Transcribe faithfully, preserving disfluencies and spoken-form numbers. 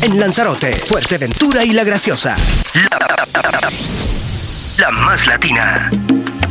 en Lanzarote, Fuerteventura y La Graciosa. La, la más latina.